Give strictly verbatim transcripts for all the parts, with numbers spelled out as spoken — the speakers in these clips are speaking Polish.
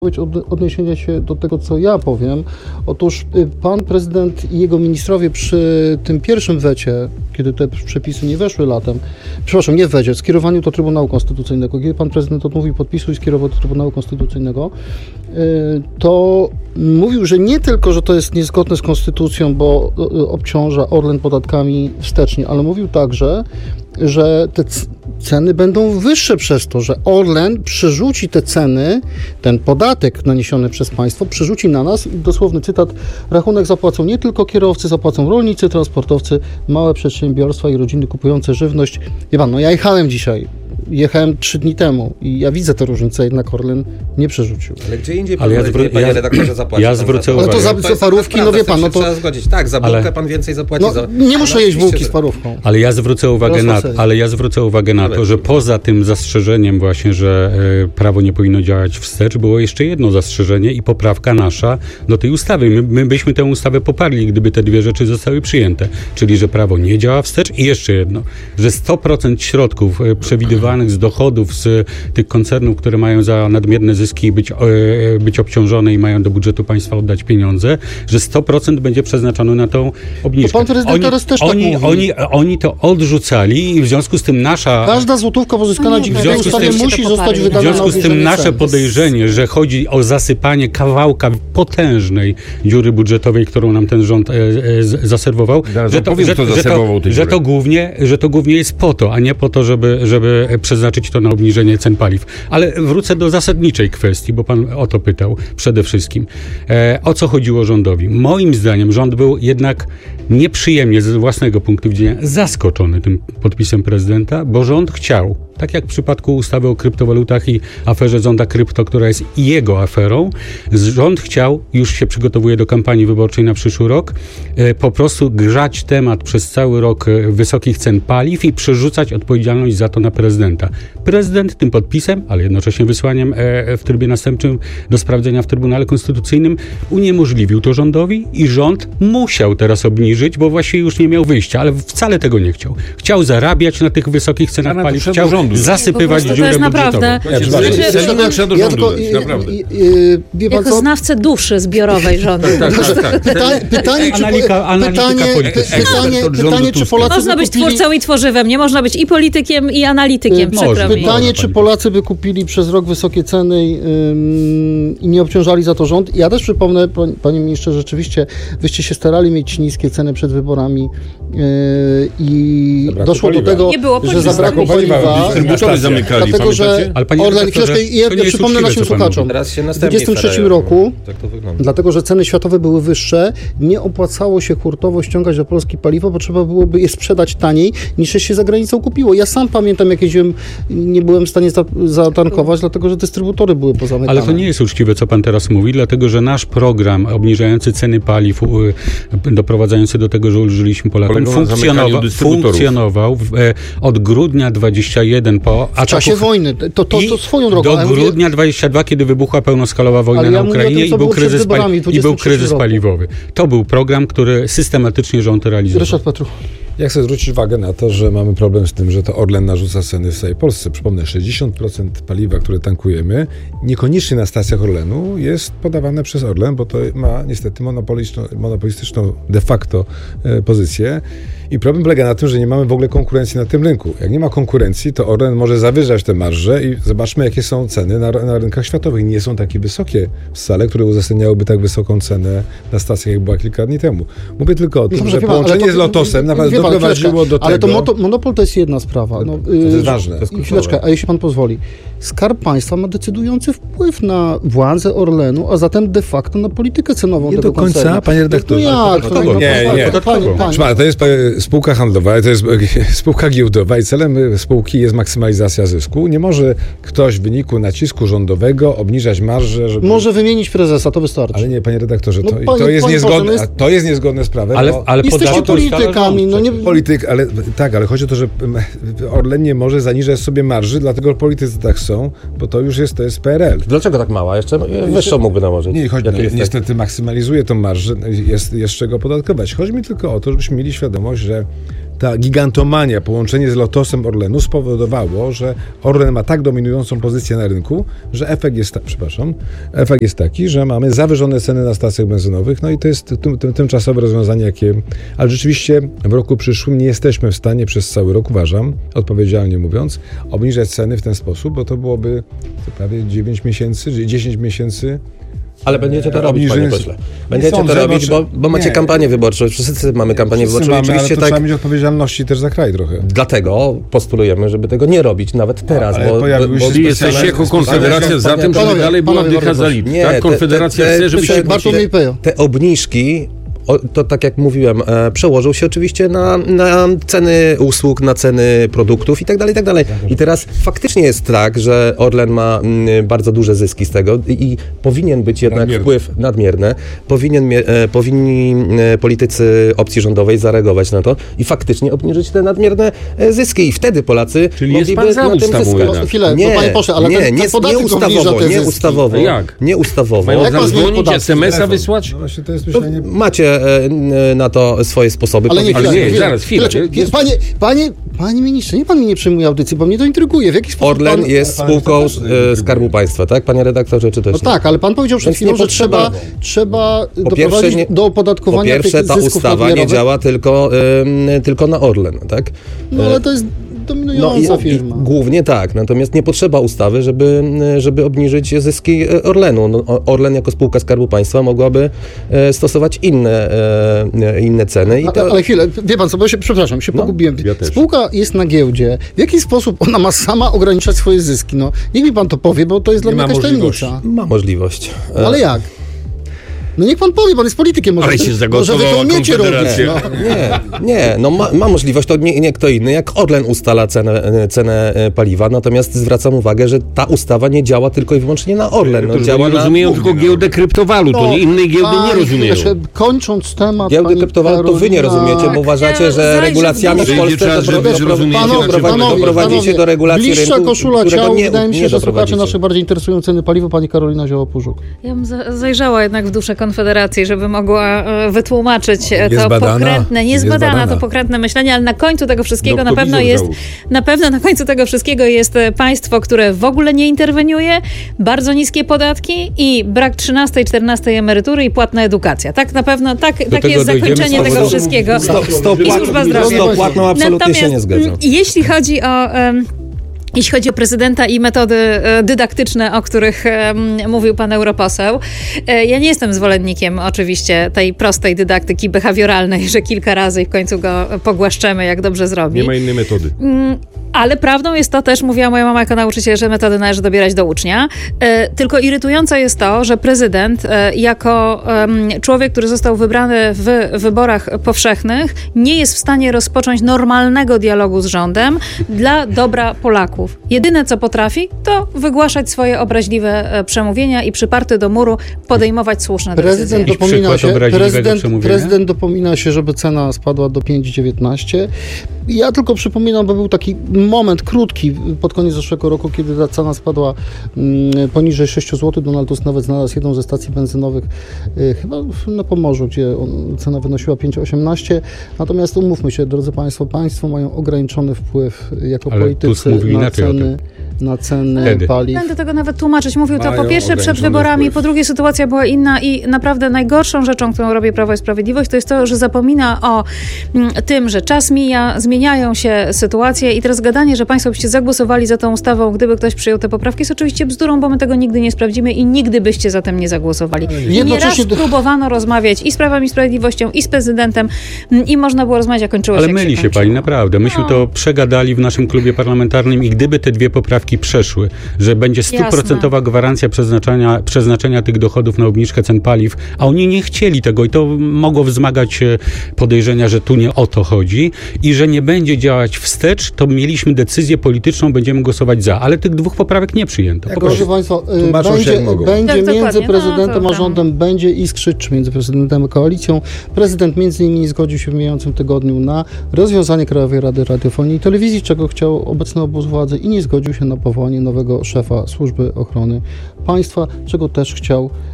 Odniesienia się do tego, co ja powiem. Otóż pan prezydent i jego ministrowie przy tym pierwszym wecie, kiedy te przepisy nie weszły latem, przepraszam, nie w wecie, skierowaniu do Trybunału Konstytucyjnego, kiedy pan prezydent odmówił podpisu i skierował do Trybunału Konstytucyjnego, to mówił, że nie tylko, że to jest niezgodne z konstytucją, bo obciąża Orlen podatkami wstecznie, ale mówił także, że te ceny będą wyższe przez to, że Orlen przerzuci te ceny, ten podatek naniesiony przez państwo, przerzuci na nas, i dosłowny cytat, rachunek zapłacą nie tylko kierowcy, zapłacą rolnicy, transportowcy, małe przedsiębiorstwa i rodziny kupujące żywność. Wie pan, no ja jechałem dzisiaj, jechałem trzy dni temu i ja widzę tę różnicę, jednak Orlen nie przerzucił. Ale gdzie indziej ale pan, ja zwró- panie ja, redaktorze, zapłaci ja zwrócę uwagę. Ale to za, za parówki, no wie pan, no to... Trzeba zgodzić. Tak, za bułkę ale, pan więcej zapłaci. No, za... nie muszę ale jeść bułki że... z parówką. Ale ja zwrócę uwagę na, ale ja zwrócę uwagę na to, że poza tym zastrzeżeniem właśnie, że y, prawo nie powinno działać wstecz, było jeszcze jedno zastrzeżenie i poprawka nasza do tej ustawy. My, my byśmy tę ustawę poparli, gdyby te dwie rzeczy zostały przyjęte. Czyli, że prawo nie działa wstecz i jeszcze jedno, że sto procent środków y, przewidywanych z dochodów z y, tych koncernów, które mają za nadmierne zyski być, y, być obciążone i mają do budżetu państwa oddać pieniądze, że sto procent będzie przeznaczone na tą obniżkę. To pan prezydent oni, teraz też oni, tak mówi. oni, oni to odrzucali i w związku z tym nasza... Każda złotówka pozyskana w dzięki związku tej z ustawie tym- musi W zostać wydana na związku z tym obniżenie nasze cen. podejrzenie, że chodzi o zasypanie kawałka potężnej dziury budżetowej, którą nam ten rząd e, e, z- zaserwował, Zaraz że to, opowiem, że, kto że, zaserwował to, tę że, dziurę. to głównie, że to głównie jest po to, a nie po to, żeby, żeby przeznaczyć to na obniżenie cen paliw. Ale wrócę do zasadniczej kwestii, bo pan o to pytał przede wszystkim. E, o co chodziło rządowi? Moim zdaniem rząd był jednak nieprzyjemnie ze własnego punktu widzenia zaskoczony tym podpisem prezydenta, bo rząd chciał, tak jak w przypadku ustawy o kryptowalutach i aferze Zonda Krypto, która jest jego aferą, rząd chciał, już się przygotowuje do kampanii wyborczej na przyszły rok, e, po prostu grzać temat przez cały rok e, wysokich cen paliw i przerzucać odpowiedzialność za to na prezydenta. Prezydent tym podpisem, ale jednocześnie wysłaniem e, w trybie następczym do sprawdzenia w Trybunale Konstytucyjnym uniemożliwił to rządowi i rząd musiał teraz obniżyć, bo właściwie już nie miał wyjścia, ale wcale tego nie chciał. Chciał zarabiać na tych wysokich cenach na paliw, potrzeby chciał rządu. zasypywać Po prostu dziurę to jest naprawdę... budżetową. Ja, Znaczy, Selina trzeba do Ja rządu tylko, dać, i- naprawdę. i- i- wie pan Jako co? znawcę duszy zbiorowej rządu. Tak, tak, tak. Pytanie, pytanie, czy, Analityka- analityka pytanie, polityczna. pytanie, Ekspert od rządu pytanie, czy Tuska. Polacy Można by być kupili... twórcą i tworzywem, nie można być i politykiem, i analitykiem, Y, przykro może. mi. Pytanie, Może, czy pani Polacy by kupili przez rok wysokie ceny ym, i nie obciążali za to rząd? Ja też przypomnę, pan- panie ministrze, rzeczywiście wyście się starali mieć niskie ceny przed wyborami yy, i Zabrakło doszło paliwa. do tego, Nie było że paliwa. zabrakło Paliwa, paliwa. dystrybutory zamykali, Dlatego, że pamiętacie? Ale panie Orlen, redaktorze, chwileczkę, ja, to nie ja jest przypomnę uczciwe, naszym co pan słuchaczom. Teraz się W następnie dwudziestym trzecim starają. roku, Tak to wygląda. dlatego że ceny światowe były wyższe, nie opłacało się hurtowo ściągać do Polski paliwo, bo trzeba byłoby je sprzedać taniej, niż się za granicą kupiło. Ja sam pamiętam, jak jeździłem, nie byłem w stanie za- zatankować, dlatego że dystrybutory były pozamykane. Ale to nie jest uczciwe, co pan teraz mówi, dlatego że nasz program obniżający ceny paliw, u, y, doprowadzający do tego, że ulżyliśmy Polakom, Polegał na zamykaniu funkcjonował, dystrybutorów. funkcjonował w, e, od grudnia dwudziestego pierwszego po W czasie ataku wojny. To, to, to swoją drogą. do ale mówię- grudnia dwudziestego drugiego, kiedy wybuchła pełnoskalowa wojna Ale ja na mówię o Ukrainie tym, co i był było przed kryzys, wyborami w pali- i był dwudziestym trzecim kryzys roku. paliwowy. To był program, który systematycznie rząd realizował. Ryszard Petruch. Ja chcę zwrócić uwagę na to, że mamy problem z tym, że to Orlen narzuca ceny w całej Polsce. Przypomnę, sześćdziesiąt procent paliwa, które tankujemy, niekoniecznie na stacjach Orlenu, jest podawane przez Orlen, bo to ma niestety monopolistyczną, monopolistyczną de facto e, pozycję. I problem polega na tym, że nie mamy w ogóle konkurencji na tym rynku. Jak nie ma konkurencji, to Orlen może zawyżać te marże i zobaczmy, jakie są ceny na, na rynkach światowych. Nie są takie wysokie wcale, które uzasadniałyby tak wysoką cenę na stacjach, jak była kilka dni temu. Mówię tylko o tym, Dobrze, że wie pan, ale połączenie to- z Lotosem naprawdę wie pan, doprowadziło chwileczkę, do tego... Ale to moto, monopol to jest jedna sprawa. No, To jest ważne. I chwileczkę, a jeśli pan pozwoli. Skarb Państwa ma decydujący wpływ na władzę Orlenu, a zatem de facto na politykę cenową Nie tego do końca, koncernu. panie redaktorze. No jak? Podatkowo. No, Nie, no, nie. to panie, panie. Proszę pana, to jest e, spółka handlowa, to jest e, spółka giełdowa i celem e, spółki jest maksymalizacja zysku. Nie może ktoś w wyniku nacisku rządowego obniżać marżę, żeby... Może wymienić prezesa, to wystarczy. Ale nie, panie redaktorze, to, No, panie- to, jest, panie niezgodne, Boże, no jest- a to jest niezgodne z prawem. Ale, bo ale Jesteście podatki politykami, no nie... polityk, ale tak, ale chodzi o to, że mm, Orlen nie może zaniżać sobie marży, dlatego politycy tak są, bo to już jest, to jest P R L. Dlaczego tak mała? Jeszcze wyższą mógłby nałożyć. Nie, chodzi, Jaki no, jest niestety maksymalizuje tą marżę, jest, jest czego opodatkować. Chodzi mi tylko o to, żebyśmy mieli świadomość, że ta gigantomania, połączenie z Lotosem Orlenu spowodowało, że Orlen ma tak dominującą pozycję na rynku, że efekt jest, ta, przepraszam, efekt jest taki, że mamy zawyżone ceny na stacjach benzynowych, no i to jest tym, tym, tymczasowe rozwiązanie, jakie... Ale rzeczywiście w roku przyszłym nie jesteśmy w stanie przez cały rok, uważam, odpowiedzialnie mówiąc, obniżać ceny w ten sposób, bo to byłoby to prawie dziewięć miesięcy, dziesięć miesięcy. Ale będziecie to robić, panie pośle. Będziecie sądzę, to robić, bo, bo macie nie. kampanię wyborczą. Wszyscy mamy kampanię Wszyscy wyborczą. mamy, Oczywiście ale to tak. trzeba mieć odpowiedzialności też za kraj trochę. Dlatego postulujemy, żeby tego nie robić nawet teraz. Ale bo, pojawiły bo, się bo Jesteście jako Konfederacja za tym, żeby Panowie, dalej była panowie, dycha za litr. Nie, Tak? te- Konfederacja te- te- chce, żeby się... te- Bartłomiej Pejo. Te obniżki, o, to tak jak mówiłem, e, przełożą się oczywiście na, na ceny usług, na ceny produktów i tak dalej, i tak dalej. I teraz faktycznie jest tak, że Orlen ma mm, bardzo duże zyski z tego i, i powinien być jednak Nadmierne. wpływ nadmierny. Powinien, mie- e, powinni e, politycy opcji rządowej zareagować na to i faktycznie obniżyć te nadmierne e, zyski. I wtedy Polacy Czyli jest mogliby pan za na tym ustawą zyskać. jednak. Chwilę, Nie, bo panie pośle, ale nie, ten, nie, ten podatek nie obniża ustawowo, te nie zyski. ustawowo, A jak? nie ustawowo. Mają Jak nam pan zmieni dzwonić, podatki? es em es a Telefon. wysłać? No właśnie to jest myślenie... Macie e, na to swoje sposoby. Ale nie, Ale chwilę, nie, chwilę, zaraz, chwilę. chwilę. Jest- Panie, panie, panie ministrze, nie pan mi nie przejmuje audycji, bo mnie to intryguje. W jaki sposób Orlen pan... jest pan spółką też e, Skarbu Państwa, tak, panie redaktorze, czy też No nie? tak, ale pan powiedział przed Więc chwilą, nie że potrzeba- trzeba, trzeba Po doprowadzić pierwsze, nie- do Po opodatkowania pierwsze, tych ta zysków ustawa nie nadmiarowych. działa tylko, ym, tylko na Orlen, tak? No ale to jest No dominująca i, i firma. głównie tak, natomiast nie potrzeba ustawy, żeby, żeby obniżyć zyski e, Orlenu. No, o- Orlen jako spółka Skarbu Państwa mogłaby e, stosować inne, e, inne ceny. I A, to, ale chwilę, wie pan co, bo ja się, przepraszam, się No, pogubiłem. ja też. Spółka jest na giełdzie. W jaki sposób ona ma sama ograniczać swoje zyski? No, niech mi pan to powie, bo to jest dla Nie mnie ma jakaś możliwości. tajemnica. ma możliwość. E, Ale jak? No niech pan powie, pan jest politykiem. Może, Ale się może wy zagłosowała to umiecie robić. Konfederacja. No. Nie, nie, no ma, ma możliwość, to nie, nie kto inny, jak Orlen ustala cenę, e, cenę e, paliwa, natomiast zwracam uwagę, że ta ustawa nie działa tylko i wyłącznie na Orlen, no, To, że działa oni na... rozumieją tylko giełdę kryptowalut, to nie innej giełdy nie pani, rozumieją. jeszcze Kończąc temat, Giełdy pani kryptowalut to wy nie Karolina- rozumiecie, bo uważacie, że Zajrzeć regulacjami w w Polsce czas, to że wy dopro- zrozumiecie, Panowie, na czym panowie, doprowadzicie panowie, do regulacji bliższa rynku, koszula którego ciał, nie, wydaje mi się, nie że słuchacze doprowadzicie. naszych bardziej interesują ceny paliwa, pani Karolina Zioło-Pużuk. Ja bym za- zajrzała jednak w duszę Konfederacji, żeby mogła e, wytłumaczyć e, Jest to badana? pokrętne, nie Jest zbadana, badana. to pokrętne myślenie, ale na końcu tego wszystkiego No, na kto pewno wizor jest, załóż. na pewno na końcu tego wszystkiego jest e, państwo, które w ogóle nie interweniuje, bardzo niskie podatki i brak trzynastej, czternastej emerytury i płatna edukacja. Tak na pewno, tak, takie tego jest dojdziemy zakończenie z tego powodu- wszystkiego. Sto- sto I płat- służba zdrowia. sto płatną absolutnie się nie zgadzam. mm, jeśli chodzi o... em, Jeśli chodzi o prezydenta i metody e, dydaktyczne, o których em, mówił pan europoseł, e, ja nie jestem zwolennikiem oczywiście tej prostej dydaktyki behawioralnej, że kilka razy i w końcu go pogłaszczemy, jak dobrze zrobi. Nie ma innej metody. Mm, Ale prawdą jest to też, mówiła moja mama jako nauczyciel, że metody należy dobierać do ucznia. E, tylko irytujące jest to, że prezydent e, jako em, człowiek, który został wybrany w wyborach powszechnych, nie jest w stanie rozpocząć normalnego dialogu z rządem dla dobra Polaków. Jedyne, co potrafi, to wygłaszać swoje obraźliwe e, przemówienia i przyparty do muru podejmować słuszne Prezydent decyzje. dopomina przykład się, obraźliwego prezydent, przemówienia? prezydent dopomina się, żeby cena spadła do pięć dziewiętnaście. Ja tylko przypominam, bo był taki moment krótki pod koniec zeszłego roku, kiedy ta cena spadła mm, poniżej sześć złotych. Donald Tusk nawet znalazł jedną ze stacji benzynowych, y, chyba na Pomorzu, gdzie on, cena wynosiła pięć osiemnaście. Natomiast umówmy się, drodzy Państwo, Państwo mają ograniczony wpływ jako Ale Tusk politycy mówił na inaczej o ceny, na ceny Wtedy. paliw. Będę tego nawet tłumaczyć. Mówił to Mają po pierwsze przed ograniczony wyborami, wpływ. po drugie sytuacja była inna i naprawdę najgorszą rzeczą, którą robi Prawo i Sprawiedliwość, to jest to, że zapomina o mm, tym, że czas mija, zmieniają się sytuacje i teraz gadanie, że państwo byście zagłosowali za tą ustawą, gdyby ktoś przyjął te poprawki, jest oczywiście bzdurą, bo my tego nigdy nie sprawdzimy i nigdy byście za tym nie zagłosowali. I Jednocześnie- nieraz próbowano rozmawiać i z Prawem i Sprawiedliwością, i z prezydentem mm, i można było rozmawiać, a kończyło się Ale jak myli się kończyło. pani, naprawdę. Myśmy No. to przegadali w naszym klubie parlamentarnym i gdyby te dwie poprawki przeszły, że będzie stuprocentowa gwarancja przeznaczenia, przeznaczenia tych dochodów na obniżkę cen paliw, a oni nie chcieli tego i to mogło wzmagać e, podejrzenia, że tu nie o to chodzi i że nie będzie działać wstecz, to mieliśmy decyzję polityczną, będziemy głosować za, ale tych dwóch poprawek nie przyjęto. Po Proszę prostu. Państwa, y, Tłumaczą się, będzie, jak mogą. będzie Tak, dokładnie. między No, prezydentem to a tam. rządem będzie iskrzyć, czy między prezydentem a koalicją. Prezydent między innymi zgodził się w mijającym tygodniu na rozwiązanie Krajowej Rady Radiofonii i Telewizji, czego chciał obecny obóz władzy i nie zgodził się na powołanie nowego szefa Służby Ochrony Państwa, czego też chciał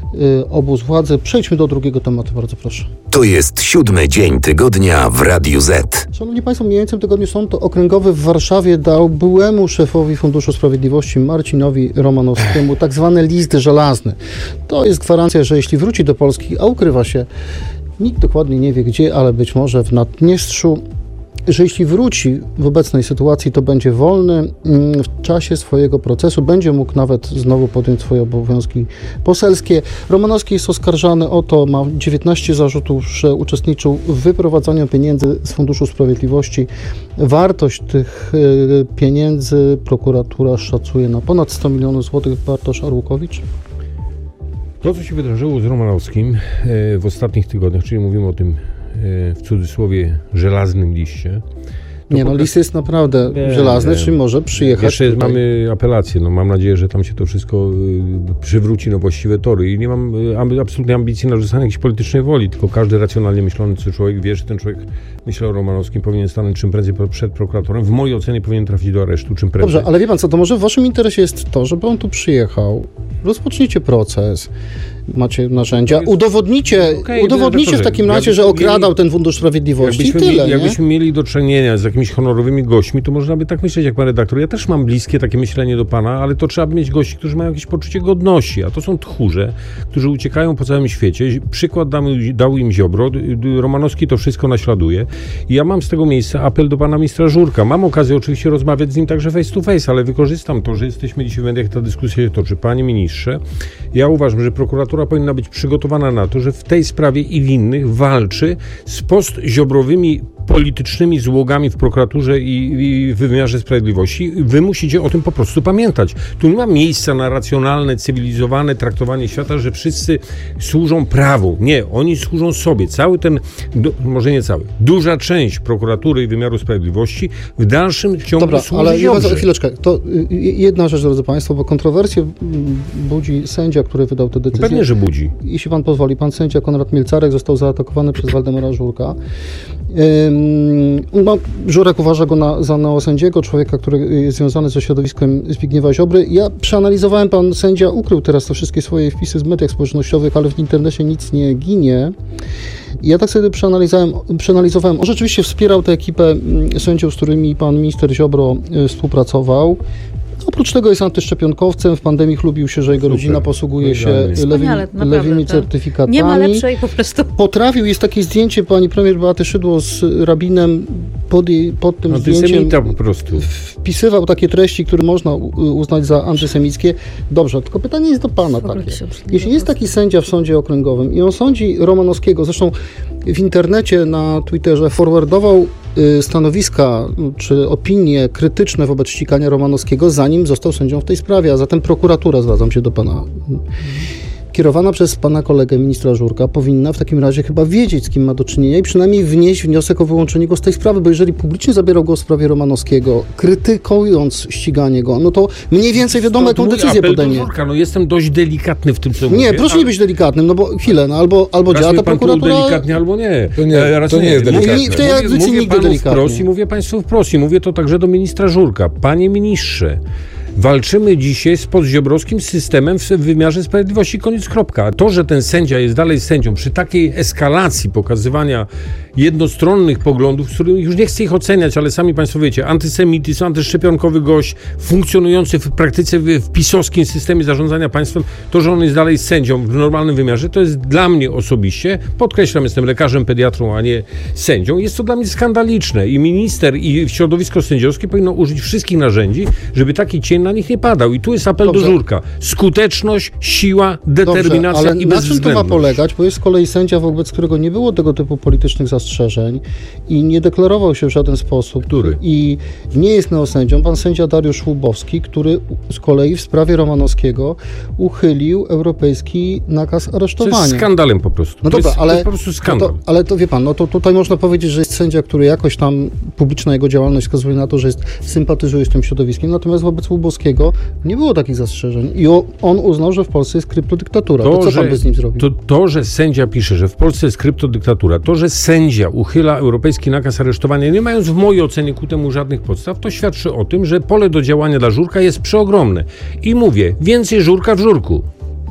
y, obóz władzy. Przejdźmy do drugiego tematu, bardzo proszę. To jest siódmy dzień tygodnia w Radiu Z. Szanowni Państwo, mijającym tygodniu Sąd Okręgowy w Warszawie dał byłemu szefowi Funduszu Sprawiedliwości Marcinowi Romanowskiemu tak zwany list żelazny. To jest gwarancja, że jeśli wróci do Polski, a ukrywa się, nikt dokładnie nie wie gdzie, ale być może w Naddniestrzu, że jeśli wróci w obecnej sytuacji, to będzie wolny w czasie swojego procesu, będzie mógł nawet znowu podjąć swoje obowiązki poselskie. Romanowski jest oskarżany o to, ma dziewiętnaście zarzutów, że uczestniczył w wyprowadzaniu pieniędzy z Funduszu Sprawiedliwości. Wartość tych pieniędzy prokuratura szacuje na ponad sto milionów złotych. Bartosz Arłukowicz. To, co się wydarzyło z Romanowskim w ostatnich tygodniach, czyli mówimy o tym w cudzysłowie żelaznym liście. Nie, no list jest naprawdę nie, żelazny, nie. czyli może przyjechać Jeszcze tutaj. mamy apelację, no mam nadzieję, że tam się to wszystko y, przywróci na właściwe tory i nie mam y, amb- absolutnie ambicji narzucania jakiejś politycznej woli, tylko każdy racjonalnie myślący człowiek wie, że ten człowiek myślał o Romanowskim, powinien stanąć czym prędzej przed prokuratorem. W mojej ocenie powinien trafić do aresztu czym prędzej. Dobrze, ale wie pan co, to może w waszym interesie jest to, żeby on tu przyjechał, rozpoczniecie proces, macie narzędzia, udowodnicie, Okay, udowodnicie w takim razie, że okradał ten Fundusz Sprawiedliwości i tyle, mieli, nie? Jakbyśmy mieli do czynienia z jakimiś honorowymi gośćmi, to można by tak myśleć jak pan redaktor. Ja też mam bliskie takie myślenie do pana, ale to trzeba mieć gości, którzy mają jakieś poczucie godności, a to są tchórze, którzy uciekają po całym świecie. Przykład dał, dał im Ziobro, Romanowski to wszystko naśladuje i ja mam z tego miejsca apel do pana ministra Żurka. Mam okazję oczywiście rozmawiać z nim także face to face, ale wykorzystam to, że jesteśmy dzisiaj w mediach, ta dyskusja się toczy. Panie ministrze, ja uważam, że prokuratura powinna być przygotowana na to, że w tej sprawie i w innych walczy z postziobrowymi politycznymi złogami w prokuraturze i, i w wymiarze sprawiedliwości. Wy musicie o tym po prostu pamiętać. Tu nie ma miejsca na racjonalne, cywilizowane traktowanie świata, że wszyscy służą prawu. Nie, oni służą sobie. Cały ten, do, może nie cały, duża część prokuratury i wymiaru sprawiedliwości w dalszym ciągu Dobra, służy ale Ziobrze. chwileczkę. To y, jedna rzecz, drodzy Państwo, bo kontrowersję budzi sędzia, który wydał tę decyzję. Pewnie, że budzi. Jeśli pan pozwoli, pan sędzia Konrad Mielcarek został zaatakowany przez Waldemara Żurka. Ym, Żurek uważa go na, za neosędziego, człowieka, który jest związany ze środowiskiem Zbigniewa Ziobry. Ja przeanalizowałem, pan sędzia ukrył teraz te wszystkie swoje wpisy w mediach społecznościowych, ale w internecie nic nie ginie. Ja tak sobie przeanalizowałem, przeanalizowałem, on rzeczywiście wspierał tę ekipę sędziów, z którymi pan minister Ziobro współpracował. Oprócz tego jest antyszczepionkowcem, w pandemii chlubił się, że jego Super. rodzina posługuje się Wspaniale, lewymi, lewymi to certyfikatami. Nie ma lepszej po prostu. Potrafił, jest takie zdjęcie pani premier Beaty Szydło z rabinem pod, jej, pod tym Antysemita zdjęciem. po prostu. Wpisywał takie treści, które można uznać za antysemickie. Dobrze, tylko pytanie jest do pana takie. Jeśli jest taki sędzia w sądzie okręgowym i on sądzi Romanowskiego, zresztą w internecie, na Twitterze forwardował stanowiska czy opinie krytyczne wobec ścigania Romanowskiego, zanim został sędzią w tej sprawie, a zatem prokuratura, zwracam się do pana, kierowana przez pana kolegę ministra Żurka, powinna w takim razie chyba wiedzieć, z kim ma do czynienia i przynajmniej wnieść wniosek o wyłączenie go z tej sprawy, bo jeżeli publicznie zabierał głos w sprawie Romanowskiego, krytykując ściganie go, no to mniej więcej wiadomo, jaką decyzję podejmie. Żurka, no jestem dość delikatny w tym, co mówię. Nie, proszę ale... nie być delikatnym, no bo chwilę, no albo, albo działa ta prokuratura... delikatnie, albo nie. To nie, E, raz to nie jest Mówię- delikatne. W tej mówię- audycji mówię nigdy panu delikatnie. wprost i mówię państwu wprost i mówię to także do ministra Żurka. Panie ministrze, walczymy dzisiaj z podziobrowskim systemem w wymiarze sprawiedliwości, koniec, kropka. To, że ten sędzia jest dalej sędzią przy takiej eskalacji pokazywania jednostronnych poglądów, z których już nie chcę ich oceniać, ale sami państwo wiecie, antysemityzm, antyszczepionkowy gość, funkcjonujący w praktyce w, w pisowskim systemie zarządzania państwem, to, że on jest dalej sędzią w normalnym wymiarze, to jest dla mnie osobiście, podkreślam, jestem lekarzem, pediatrą, a nie sędzią, jest to dla mnie skandaliczne i minister i środowisko sędziowskie powinno użyć wszystkich narzędzi, żeby taki cień na nich nie padał. I tu jest apel Dobrze. do Żurka. Skuteczność, siła, determinacja Dobrze, ale i na czym to ma bezwzględność. polegać? Bo jest z kolei sędzia, wobec którego nie było tego typu politycznych zastrzeżeń i nie deklarował się w żaden sposób. Który? I nie jest neosędzią. Pan sędzia Dariusz Łubowski, który z kolei w sprawie Romanowskiego uchylił europejski nakaz To aresztowania. jest skandalem po prostu. No to dobra, jest, ale, to jest po prostu skandal. no to, ale to wie pan, no to tutaj można powiedzieć, że jest sędzia, który jakoś tam publiczna jego działalność wskazuje na to, że jest, sympatyzuje z tym środowiskiem, natomiast wobec Łubowskiego nie było takich zastrzeżeń i o, on uznał, że w Polsce jest kryptodyktatura. To, to co że, pan by z nim zrobił? To, to, że sędzia pisze, że w Polsce jest kryptodyktatura, to, że sędzia uchyla europejski nakaz aresztowania, nie mając w mojej ocenie ku temu żadnych podstaw, to świadczy o tym, że pole do działania dla Żurka jest przeogromne. I mówię, więcej Żurka w Żurku.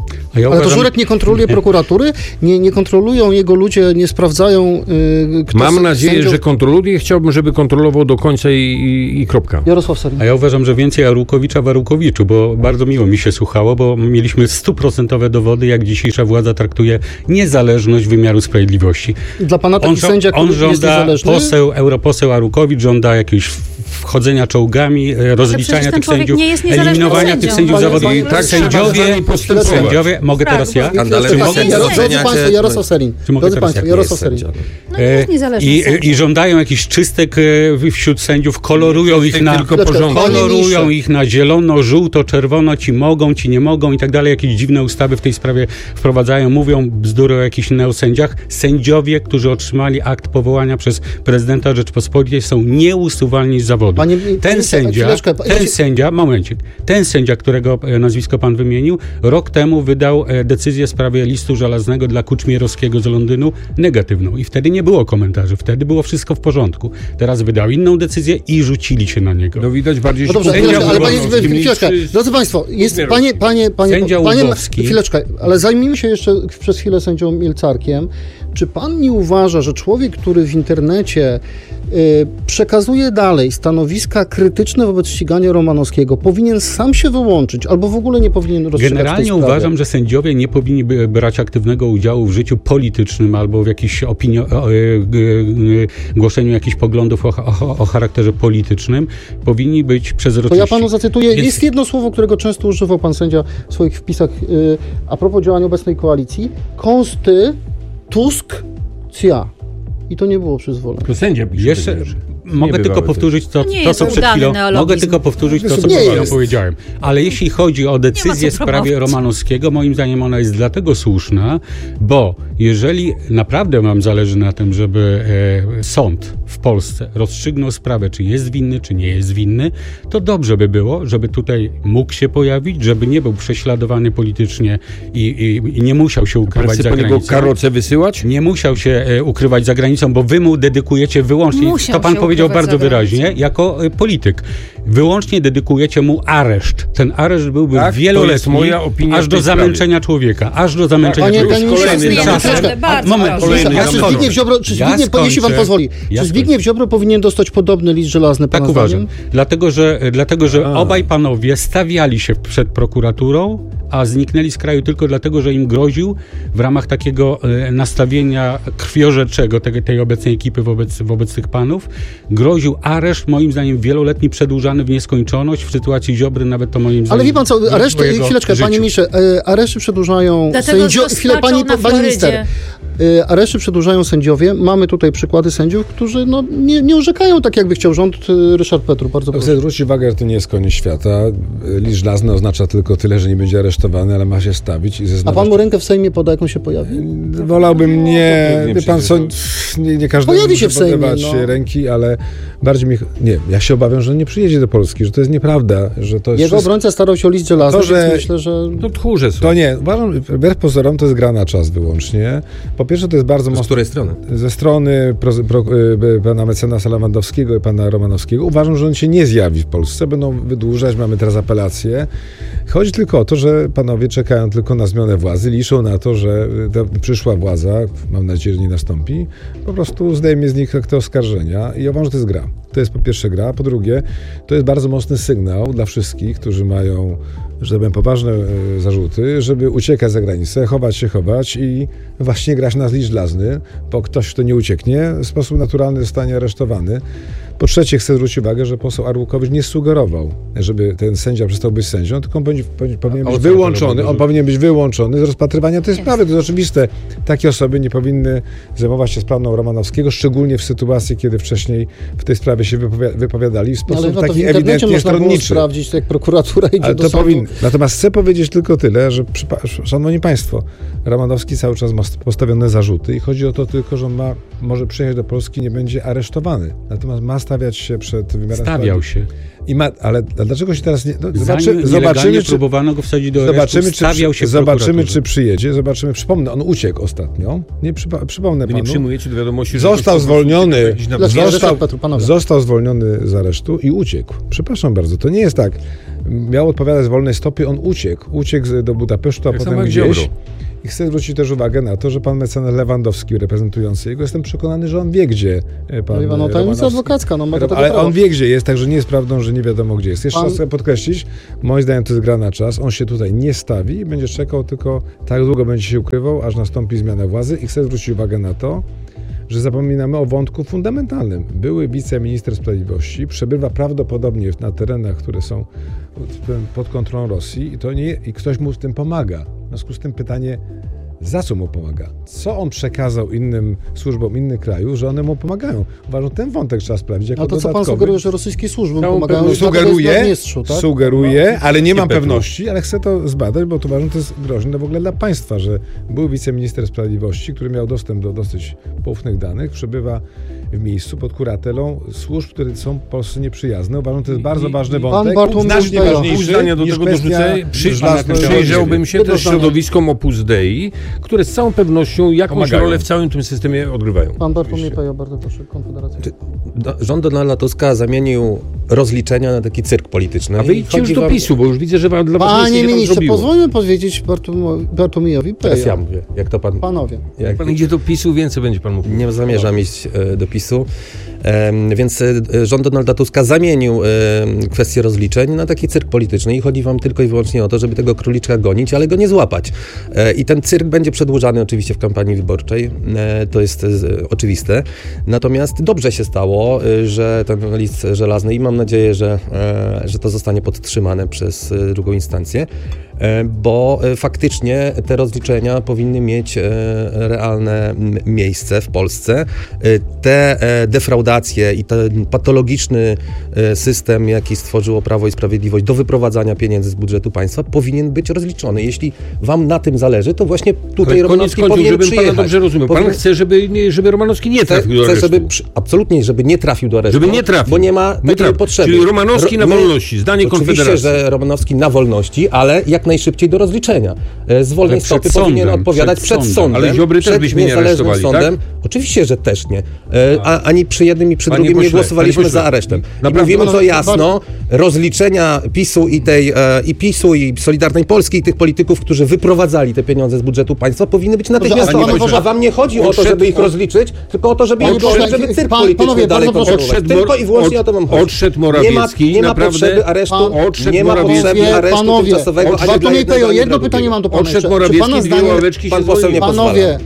A ja Ale uważam, to Żurek nie kontroluje prokuratury, nie, nie kontrolują jego ludzie, nie sprawdzają, yy, kto Mam z nadzieję, sędziów... że kontroluje. Chciałbym, żeby kontrolował do końca i, i, i kropka. Jarosław Sellin. A ja uważam, że więcej Arłukowicza w Arłukowiczu, bo bardzo miło mi się słuchało, bo mieliśmy stuprocentowe dowody, jak dzisiejsza władza traktuje niezależność wymiaru sprawiedliwości. Dla pana taki On, żo- sędzia, on który jest żąda, niezależny? poseł, europoseł Arłukowicz żąda jakiegoś wchodzenia czołgami, e, rozliczania ten tych człowiek sędziów, nie jest niezależnym eliminowania sędzią. tych sędziów Panie- zawodowych. panie- Tak, tak, sędziowie, postępować. sędziowie, mogę Tak, teraz ja? Skandale Czy na mogę- sędzia Jaro- Drodzy oceniacie- Państwo, Jarosław Sellin. Czy mogę Drodzy teraz Państwo, ja? Jarosław Nie jest Sellin. sędzia. No nie jest niezależny I, sędzia. I żądają jakichś czystek e, wśród sędziów, kolorują ich na... Tylko Chwileczkę, porządek. panie Kolorują ministrze. ich na zielono, żółto, czerwono, ci mogą, ci nie mogą i tak dalej. Jakieś dziwne ustawy w tej sprawie wprowadzają, mówią bzdury o jakichś neosędziach. Sędziowie, którzy otrzymali akt powołania przez prezydenta Rzeczpospolitej, są nieusuwalni z zawodu. Panie- ten panie- sędzia, chwileczkę, ten ja- sędzia, momencik, ten sędzia, którego e, nazwisko pan wymienił, rok temu wydał e, decyzję w sprawie listu żelaznego dla Kuczmierowskiego z Londynu negatywną i wtedy nie było komentarzy, wtedy było wszystko w porządku. Teraz wydał inną decyzję i rzucili się na niego. No widać bardziej No się dobrze, Sędzia chwileczkę, ale panie, Łubowski, chwileczkę. niż- Drodzy Państwo, jest Kuchmierowski. panie, panie, panie, Sędzia panie, Łubowski. chwileczkę, ale zajmijmy się jeszcze przez chwilę sędzią Mielcarkiem. Czy pan nie uważa, że człowiek, który w internecie y, przekazuje dalej stanowiska krytyczne wobec ścigania Romanowskiego, powinien sam się wyłączyć, albo w ogóle nie powinien rozstrzygać w tej Generalnie sprawie? uważam, że sędziowie nie powinni by- brać aktywnego udziału w życiu politycznym albo w jakimś opinio- o, e, g- g- głoszeniu jakichś poglądów o, o, o charakterze politycznym. Powinni być To przezroczyści. ja panu zacytuję. Więc- Jest jedno słowo, którego często używał pan sędzia w swoich wpisach y, a propos działania obecnej koalicji. Konstytucja. I to nie było przyzwolone. To sędzia pisze. Jeszcze takie rzeczy. mogę tylko bywały powtórzyć to, To nie to jest co przed udany chwilą. neologizm. Mogę tylko powtórzyć to, co Nie przed chwilą jest. powiedziałem. Ale jeśli chodzi o decyzję w co sprawie promować. Romanowskiego, moim zdaniem ona jest dlatego słuszna, bo jeżeli naprawdę wam zależy na tym, żeby e, sąd w Polsce rozstrzygnął sprawę, czy jest winny, czy nie jest winny, to dobrze by było, żeby tutaj mógł się pojawić, żeby nie był prześladowany politycznie i, i, i nie musiał się Pan ukrywać chce za po niego granicą. karocę wysyłać? Nie musiał się e, ukrywać za granicą, bo wy mu dedykujecie wyłącznie, Musiał to pan się powiedział ukrywać bardzo za granicą. wyraźnie, jako e, polityk. Wyłącznie dedykujecie mu areszt. Ten areszt byłby Tak, to wieloletni, jest moja opinia aż w do tej zamęczenia człowieka. Aż do zamęczenia Panie- człowieka. panie Już ministrze, kolejny nie, zamach. chwileczkę. Naprawdę, bardzo moment, proszę. kolejny A czy zamach. Zbigniew Ziobro, czy Ja Zbigniew, jeśli pan skończę. pozwoli, Ja czy Zbigniew Ziobro powinien dostać podobny list żelazny, pana Tak uważam. zdaniem? Dlatego, że, dlatego, że A. obaj panowie stawiali się przed prokuraturą, a zniknęli z kraju tylko dlatego, że im groził w ramach takiego e, nastawienia krwiożerczego tej, tej obecnej ekipy wobec, wobec tych panów. Groził areszt, moim zdaniem wieloletni, przedłużany w nieskończoność. W sytuacji Ziobry nawet to moim zdaniem... Ale wie pan co, areszty, groziło jego chwileczkę, życiu. panie ministrze, e, areszty przedłużają Dlatego sędzio... z Chwilę, pani, rozpaczą na pani minister. Florydzie. E, areszty przedłużają sędziowie. Mamy tutaj przykłady sędziów, którzy no, nie, nie orzekają tak, jakby chciał rząd. e, Ryszard Petru, bardzo proszę. Chcę zwrócić uwagę, że to nie jest koniec świata. List żelazny oznacza tylko tyle, że nie będzie aresztowany, ale ma się stawić i A zeznawać. pan mu rękę w Sejmie poda, jak on się pojawi? Wolałbym nie, pewnie wie pan co, nie, nie każdemu Pojawi się muszę w Sejmie, podawać no. ręki, ale bardziej mi, nie, ja się obawiam, że on nie przyjedzie do Polski, że to jest nieprawda, że to jest Jego wszystko, obrońca starał się o list żelazny, To, że- więc myślę, że... To tchórze są. to nie, uważam, wbrew pozorom to jest gra na czas wyłącznie. Po pierwsze to jest bardzo Z mocno której strony? ze strony pro, pro, y, pana mecenasa Lewandowskiego i pana Romanowskiego. Uważam, że on się nie zjawi w Polsce, będą wydłużać, mamy teraz apelację. Chodzi tylko o to, że panowie czekają tylko na zmianę władzy, liczą na to, że ta przyszła władza, mam nadzieję, że nie nastąpi, po prostu zdejmie z nich te oskarżenia i ja uważam, że to jest gra. To jest po pierwsze gra, po drugie to jest bardzo mocny sygnał dla wszystkich, którzy mają, że tak powiem, poważne e, zarzuty, żeby uciekać za granicę, chować się, chować i właśnie grać na list żelazny, bo ktoś, kto nie ucieknie, w sposób naturalny zostanie aresztowany. Po trzecie, chcę zwrócić uwagę, że poseł Arłukowicz nie sugerował, żeby ten sędzia przestał być sędzią, tylko on powinien, powinien A być o co wyłączony, chodzi? on powinien być wyłączony z rozpatrywania tej sprawy. To jest oczywiste. Takie osoby nie powinny zajmować się sprawą Romanowskiego, szczególnie w sytuacji, kiedy wcześniej w tej sprawie się wypowi- wypowiadali w Ale sposób no to w taki internecie ewidentnie można było stronniczy. sprawdzić, jak prokuratura idzie Ale do to sądu. powinno. Natomiast chcę powiedzieć tylko tyle, że przypa- szanowni państwo, Romanowski cały czas ma postawione zarzuty i chodzi o to tylko, że on ma, może przyjechać do Polski, nie będzie aresztowany. Natomiast ma stawiać się przed wymiarem Stawiał sprawiedliwości. się. I ma, ale dlaczego się teraz nie... No, Zanim zobaczy, nielegalnie zobaczymy, czy, próbowano go wsadzić do aresztu, zobaczymy, czy, stawiał się w zobaczymy, prokuraturze. czy przyjedzie. Zobaczymy. Przypomnę, on uciekł ostatnio. Nie przypa- przypomnę Wy nie panu. przyjmujecie do wiadomości, że Został ktoś po prostu zwolniony. ucieka gdzieś na Dlaczego? Został, Ryszard Petru, panowie. został zwolniony z aresztu i uciekł. Przepraszam bardzo, to nie jest tak. miał odpowiadać z wolnej stopy, on uciekł. Uciekł do Budapesztu, a Tak potem samo jak gdzieś. Ziobro. I chcę zwrócić też uwagę na to, że pan mecenas Lewandowski reprezentujący jego, jestem przekonany, że on wie, gdzie pan No, no tajemnica Romanowski- adwokacka, no ma do tego Ale prawo. on wie, gdzie jest, także nie jest prawdą, że nie wiadomo, gdzie jest. Jeszcze Pan- raz chcę podkreślić, moim zdaniem to jest gra na czas. On się tutaj nie stawi i będzie czekał, tylko tak długo będzie się ukrywał, aż nastąpi zmiana władzy. I chcę zwrócić uwagę na to, że zapominamy o wątku fundamentalnym. Były wiceminister sprawiedliwości przebywa prawdopodobnie na terenach, które są pod kontrolą Rosji i, to nie, i ktoś mu w tym pomaga. W związku z tym pytanie, za co mu pomaga? Co on przekazał innym służbom innych krajów, że one mu pomagają? Uważam, ten wątek trzeba sprawdzić jako A to co pan dodatkowy. sugeruje, że rosyjskie służby Całą pomagają? pewność Dlatego jest Sugeruje, Naddniestrzu, tak? sugeruje, ale nie mam Petru. pewności, ale chcę to zbadać, bo to uważam, to jest groźne w ogóle dla państwa, że był wiceminister sprawiedliwości, który miał dostęp do dosyć poufnych danych, przebywa w miejscu pod kuratelą służb, które są Polsce nieprzyjazne. Uważam, to jest bardzo ważny pan wątek. Bartłomiej znacznie Beja. ważniejszy Pół zdania do niż tego kwestia dorzucę. Przy, żelaznej przyjrzałbym się Jedno też zdanie. środowiskom Opus Dei, które z całą pewnością jakąś Pomagają. rolę w całym tym systemie odgrywają. Pan Bartłomiej Pejo, bardzo proszę, Konfederacja. Do- Rząd Donalda Tuska zamienił rozliczenia na taki cyrk polityczny. A I wyjdźcie już chodzi do wam- PiSu, bo już widzę, że wam- dla was Panie nic się tam ministrze, zrobiło. pozwólmy powiedzieć Bartłomo- Bartłomiejowi Teraz ja Pejo. mówię, jak to pan... Panowie. Jak, Pan idzie do PiSu, więcej będzie pan mówił. Nie zamierzam iść e, do PiSu. Em, Więc e, rząd Donalda Tuska zamienił e, kwestię rozliczeń na taki cyrk polityczny i chodzi wam tylko i wyłącznie o to, żeby tego króliczka gonić, ale go nie złapać. E, I ten cyrk będzie przedłużany oczywiście w kampanii wyborczej, e, to jest e, oczywiste. Natomiast dobrze się stało, e, że ten list żelazny i mam nadzieję, że, e, że to zostanie podtrzymane przez e, drugą instancję, e, bo e, faktycznie te rozliczenia powinny mieć e, realne m, miejsce w Polsce. E, Te e, defraudacje i ten patologiczny e, system, jaki stworzyło Prawo i Sprawiedliwość do wyprowadzania pieniędzy z budżetu państwa, powinien być rozliczony. Jeśli wam na tym zależy, to właśnie tutaj Ale koniec Romanowski końców, powinien żebym przyjechać. pana dobrze rozumiał. Pan Powinien- chce, żeby, nie, żeby Romanowski nie Chcę, trafił do chcę aresztu. żeby przy, absolutnie, żeby nie trafił do aresztu. Żeby nie trafił. Bo nie ma Nie takiej trafił. potrzeby. Czyli Romanowski na my- wolności, zdanie Oczywiście, Konfederacji. że Romanowski na wolności, ale jak najszybciej do rozliczenia. E, Z wolnej Ale przed stopy powinien sądem, odpowiadać przed przed, sądem. sądem. Ale Ziobry też przed byśmy nie niezależnym aresztowali, sądem. Oczywiście, że też nie. E, A, ani przy jednym i przy Panie drugim nie pośle, głosowaliśmy panie pośle, za aresztem. I naprawdę- mówimy to Panowie, jasno, rozliczenia PiSu i tej e, i PiSu i Solidarnej Polski i tych polityków, którzy wyprowadzali te pieniądze z budżetu państwa, powinny być natychmiastowe. Panie pośle, A wam nie chodzi o to, odszedł- żeby ich rozliczyć, tylko o to, żeby, Panie ich, pośle, żeby cyrk pan- polityczny panowie, dalej bardzo proszę. kontynuować. Odszedł Tylko i wyłącznie od- o to wam chodzi. odszedł Morawiecki, Nie ma, nie ma naprawdę- potrzeby aresztu, Pan- odszedł nie ma Morawiecki. potrzeby aresztu Panowie, tymczasowego ani dla Bartłomiej jednego, Pejo, ani jedno dla pytanie drugiego. mam do pana Odszedł jeszcze. Czy Morawiecki, pana dwie zdaniem, ławeczki pan się poseł zwolnił. nie pozwala. panowie,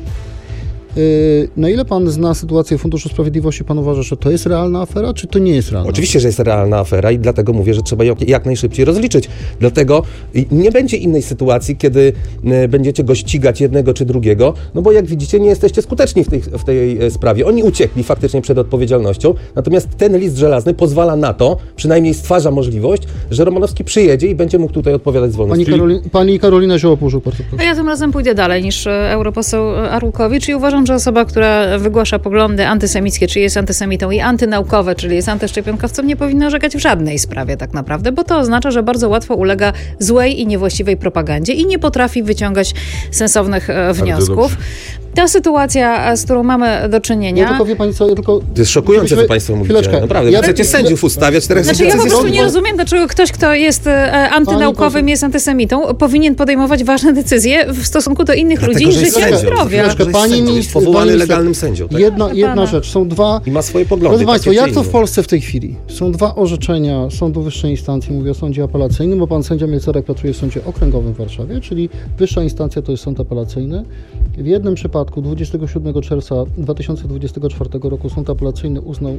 yy, na ile pan zna sytuację Funduszu Sprawiedliwości, pan uważa, że to jest realna afera, czy to nie jest realna? Oczywiście, że jest realna afera i dlatego mówię, że trzeba ją jak najszybciej rozliczyć. Dlatego i nie będzie innej sytuacji, kiedy e, będziecie go ścigać jednego czy drugiego, no bo jak widzicie, nie jesteście skuteczni w tej, w tej e, sprawie. Oni uciekli faktycznie przed odpowiedzialnością, natomiast ten list żelazny pozwala na to, przynajmniej stwarza możliwość, że Romanowski przyjedzie i będzie mógł tutaj odpowiadać z Pani, wolności. Karoli, pani Karolina Ziołopurzuk, bardzo proszę. A ja tym razem pójdę dalej niż e, europoseł Arłukowicz i uważam, że osoba, która wygłasza poglądy antysemickie, czyli jest antysemitą i antynaukowe, czyli jest antyszczepionkowcem, nie powinna orzekać w żadnej sprawie tak naprawdę, bo to oznacza, że bardzo łatwo ulega złej i niewłaściwej propagandzie i nie potrafi wyciągać sensownych e, wniosków. dobrze. Ta sytuacja, e, z którą mamy do czynienia... Ja tylko wie pani co, ja tylko... To jest szokujące, co państwo mówicie. Chwileczkę. Naprawdę, Ja- chcecie sędziów ustawiać, teraz Znaczy ja chcecie po prostu sędziów- nie rozumiem, dlaczego ktoś, kto jest e, antynaukowym, jest antysemitą, powinien podejmować ważne decyzje w stosunku do innych Dlatego, ludzi że i jest życia i sędzią. zdrowia. Dlatego, że jest Pani sędzią, jest minister- powołany pani minister- legalnym sędzią. Tak? Jedna, jedna Pana. rzecz, są dwa... I ma swoje poglądy. Drodzy Państwo, takie jak czy to w inne. Polsce w tej chwili? Są dwa orzeczenia Sądu Wyższej Instancji, mówię o Sądzie Apelacyjnym, bo pan sędzia Mielcarek pracuje w Sądzie Okręgowym w Warszawie, czyli wyższa instancja to jest Sąd Apelacyjny. W jednym przypadku dwudziestego siódmego czerwca dwa tysiące dwudziestego czwartego roku Sąd Apelacyjny uznał,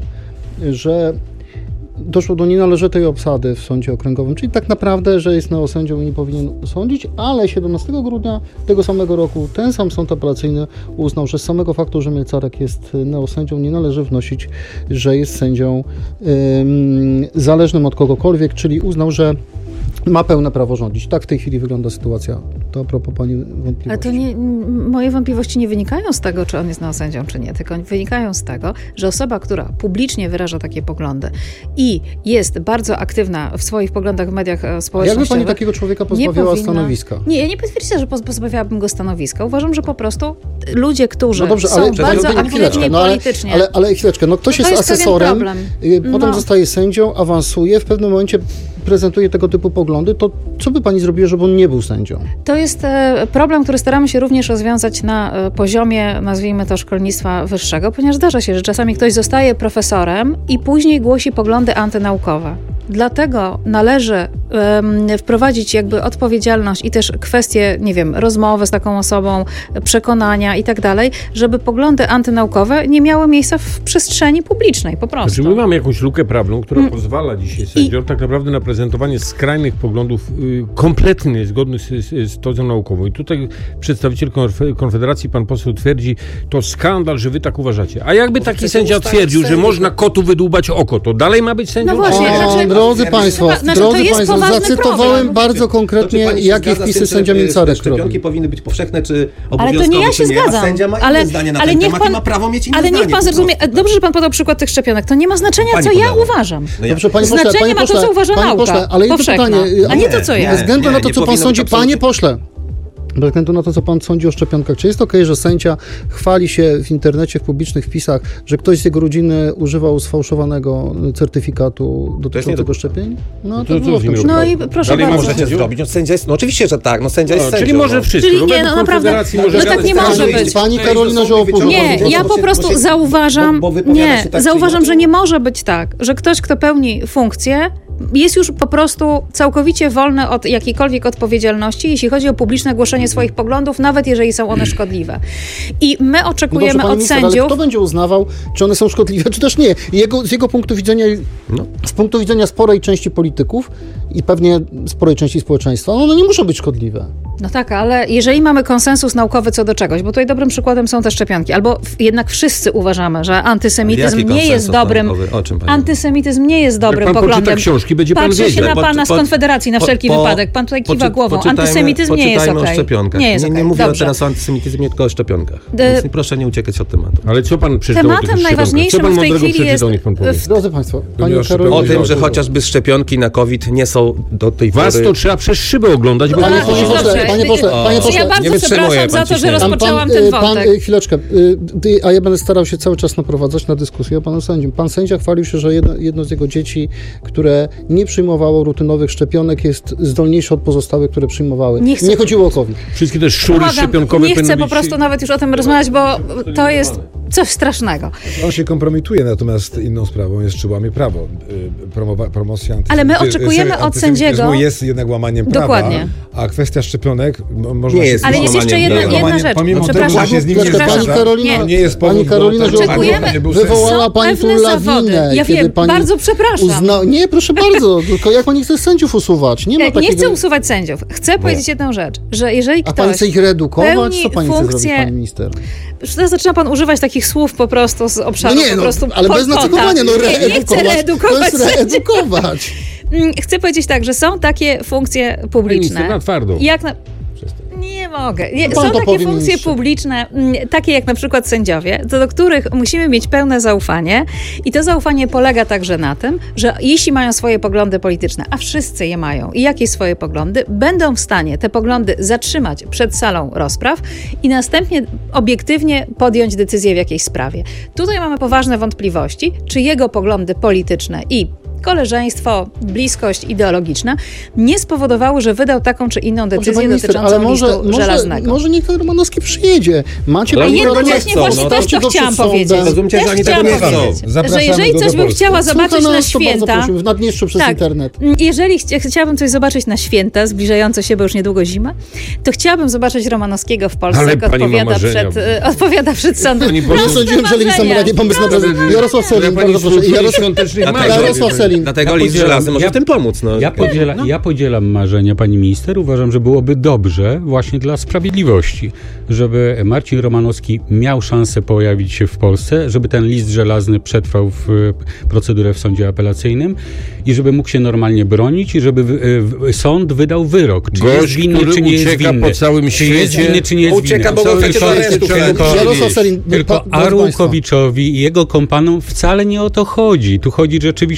że doszło do nienależytej obsady w Sądzie Okręgowym, czyli tak naprawdę, że jest neosędzią i nie powinien sądzić, ale siedemnastego grudnia tego samego roku ten sam Sąd Apelacyjny uznał, że z samego faktu, że Mielcarek jest neosędzią, nie należy wnosić, że jest sędzią ym, zależnym od kogokolwiek, czyli uznał, że ma pełne prawo rządzić. Tak w tej chwili wygląda sytuacja. To a propos pani wątpliwości. Ale to nie, moje wątpliwości nie wynikają z tego, czy on jest neosędzią, czy nie, tylko wynikają z tego, że osoba, która publicznie wyraża takie poglądy i jest bardzo aktywna w swoich poglądach w mediach e, A jakby społecznościowych... pani takiego człowieka nie pozbawiała powinna- stanowiska? Nie, ja nie potwierdzę, że poz- pozbawiałabym go stanowiska. Uważam, że po prostu ludzie, którzy No dobrze, są ale bardzo chwileczkę, aktywni no ale, politycznie... ale, ale chwileczkę, no ktoś To jest jest pewien asesorem, problem. y, potem No. zostaje sędzią, awansuje, w pewnym momencie prezentuje tego typu poglądy, to co by pani zrobiła, żeby on nie był sędzią? To jest e, problem, który staramy się również rozwiązać na e, poziomie, nazwijmy to, szkolnictwa wyższego, ponieważ zdarza się, że czasami ktoś zostaje profesorem i później głosi poglądy antynaukowe. Dlatego należy um, wprowadzić jakby odpowiedzialność i też kwestie, nie wiem, rozmowy z taką osobą, przekonania i tak dalej, żeby poglądy antynaukowe nie miały miejsca w przestrzeni publicznej, po prostu. Znaczy my mamy jakąś lukę prawną, która mm. pozwala dzisiaj sędziom I... tak naprawdę na prezentowanie skrajnych poglądów y, kompletnie zgodnych z, z, z tezą naukową. I tutaj przedstawiciel Konfederacji, pan poseł twierdzi, to skandal, że wy tak uważacie. A jakby taki sędzia twierdził, że można kotu wydłubać oko, to dalej ma być sędzią? No właśnie, o, znaczy, drodzy Państwo, znaczy, drodzy Państwo, zacytowałem problem. bardzo konkretnie, Czy jakie wpisy sędzia Mięcarek szczepionki robi. powinny być powszechne, czy Ale obowiązkowe, to nie ja się czy nie, zgadzam. a sędzia ma inne ale, zdanie na ale ten niech temat pan, i ma prawo mieć inne ale zdanie. niech pan zrozumie, dobrze, że pan podał przykład tych szczepionek, to nie ma znaczenia, Pani co ja podała. uważam. No ja- Dobrze, panie pośle, Znaczenie panie ma to, pośle, co uważa panie nauka pośle, ale jedno powszechna, pytanie, a nie nie, to, co ja. bez względu nie, na to, nie co pan powinno sądzi, być absolutnie. panie pośle, bez względu na to, co pan sądzi o szczepionkach, czy jest okej, że sędzia chwali się w internecie, w publicznych wpisach, że ktoś z jego rodziny używał sfałszowanego certyfikatu dotyczącego szczepień? No To to, co z nim to No i proszę Dalej bardzo. Możecie zrobić. No, sędzia jest, no oczywiście, że tak. No, sędzia jest No, sędzią. czyli może no. wszystko. Czyli No, nie, według no naprawdę. Konfederacji No może tak gadać nie tak, może że- być. Pani Karolina Żołopówna. Nie, Bo- ja bo po się- prostu bo się- zauważam, bo- bo wypowiada nie, się tak, zauważam, czy że inaczej. nie może być tak, że ktoś, kto pełni funkcję, jest już po prostu całkowicie wolny od jakiejkolwiek odpowiedzialności, jeśli chodzi o publiczne głoszenie swoich poglądów, nawet jeżeli są one szkodliwe. I my No dobrze, oczekujemy pani od minister, ale sędziów... kto będzie uznawał, czy one są szkodliwe, czy też nie? Jego, z jego punktu widzenia, No. z punktu widzenia sporej części polityków i pewnie sporej części społeczeństwa, no one nie muszą być szkodliwe. No tak, ale jeżeli mamy konsensus naukowy co do czegoś, bo tutaj dobrym przykładem są te szczepionki, albo w, jednak wszyscy uważamy, że antysemityzm Jaki nie jest konsensus dobrym... naukowy? O czym pani Antysemityzm nie jest dobrym pan poglądem. poczyta książki, będzie pan Patrzę się wiedział. na Po- pana z po- Konfederacji na po- wszelki po- wypadek. Pan tutaj kiwa poczy- głową. poczytajmy- Antysemityzm nie jest poczytajmy okej. o szczepionkach. Nie jest nie, nie okej. mówię Dobrze. teraz o antysemityzmie, tylko o szczepionkach. De- Więc proszę nie uciekać od tematu. Ale co pan przeczytał o tych Tematem szczepionkach? najważniejszym Co pan w tej mądrego chwili przeczytał, jest- niech pan powie. Drodzy Państwo, pani Ponieważ Karolina... O tym, że Dobrze. chociażby szczepionki na COVID nie są do tej Was pory... to trzeba przez szybę oglądać, bo Panie nie Panie Dobrze. pośle, panie pośle, O, panie Ja pośle, bardzo nie wytrzymuje przepraszam za pan to, że ciśnienia. rozpoczęłam pan, ten y, pan, wątek. y, chwileczkę, y, ty, a ja będę starał się cały czas naprowadzać na dyskusję o panu sędzium. Pan sędzia chwalił się, że jedno, jedno z jego dzieci, które nie przyjmowało rutynowych szczepionek, jest zdolniejsze od pozostałych, które przyjmowały. Nie chcę- nie chodziło o COVID. wszystkie te szczury Błagam, szczepionkowe nie chcę powinny po być- prostu nawet już o tym rozmawiać, bo to jest coś strasznego. On się kompromituje, natomiast inną sprawą jest, czy łamie prawo. Y, Promowa, promocja Ale my antysemity- oczekujemy od antysemityzmu sędziego- jest jednak łamaniem prawa, Dokładnie. a kwestia szczepionek no, można Nie się jest Ale jest jeszcze łamaniem jedna, prawa. jedna rzecz. Pomimo tego, Przepraszam, że się z nim nie Chwileczkę, pani zgadza, Karolina, to nie jest powód pani Karolina do tego, Oczekujemy- żeby nie był wywołała Są pani tu pewne zawody. lawinę. Ja kiedy wiem, pani bardzo przepraszam. Uzna... Nie, proszę bardzo, tylko jak pani chce sędziów usuwać? Nie ma Nie takiego... chcę usuwać sędziów. Chcę powiedzieć jedną rzecz, że jeżeli A pani ktoś chce ich redukować? pełni Co pani chce zrobić, funkcję- pani minister? Teraz zaczyna pan używać takich słów po prostu z obszaru No nie, po no, prostu ale bez Pol Pota. nacechowania, no Nie, nie chcę reedukować. reedukować To jest sędziów. reedukować. Mm, Chcę powiedzieć tak, że są takie funkcje publiczne. Minister na twardo. Jak na... Nie mogę. Nie, Pan są to takie powie, funkcje ministrze. publiczne, mm, takie jak na przykład sędziowie, co do których musimy mieć pełne zaufanie i to zaufanie polega także na tym, że jeśli mają swoje poglądy polityczne, a wszyscy je mają i jakieś swoje poglądy, będą w stanie te poglądy zatrzymać przed salą rozpraw i następnie obiektywnie podjąć decyzję w jakiejś sprawie. Tutaj mamy poważne wątpliwości, czy jego poglądy polityczne i koleżeństwo, bliskość ideologiczna nie spowodowały, że wydał taką czy inną Dobrze, decyzję pani minister, dotyczącą ale może, listu może, żelaznego. może niech ten Romanowski przyjedzie. Macie Ale pani oni tego nie Jednocześnie chcą, właśnie no też to to chciałam przed sądem. powiedzieć. Rozumcie, że Też oni tego chciałam nie chcą. powiedzieć, że Zapraszamy jeżeli go do coś bym Polski. chciała zobaczyć Słucha na nas, to bardzo święta, prosimy, w Naddniestrzu przez tak, internet. jeżeli chcia, chciałabym coś zobaczyć na święta, zbliżające się, bo już niedługo zima, to chciałabym zobaczyć Romanowskiego w Polsce, Ale jak pani ma odpowiada marzenia. przed, y, odpowiada przed sądem. Pani Ja poseł- Proste sądziłem, że Lewis marzenia. Samoranie pomysł na prezydent. Jarosław Selin, Ja pani bardzo proszę. słuchaj Jarosław, świątecznych Dlatego- marzeń. Jarosław Selin. Dlatego Ja list podzielam- żelazny może ja- w tym pomóc. No. Ja, podziela, ja podzielam marzenia pani minister. Uważam, że byłoby dobrze właśnie dla sprawiedliwości, żeby Marcin Romanowski miał szansę pojawić się w Polsce, żeby ten list żelazny przetrwał w e, procedurę w sądzie apelacyjnym i żeby mógł się normalnie bronić i żeby w, w, sąd wydał wyrok, czy jest Gość, winny, który czy nie jest ucieka winny. po całym czy jest świecie. winny, czy nie jest Ucieka, winny. bo go Tylko- chcecie do aresztu tylko- wsadzić. Jarosław Selin, Tylko pa- drodzy Arłukowiczowi i jego kompanom wcale nie o to chodzi. Tu chodzi rzeczywiście, tak jak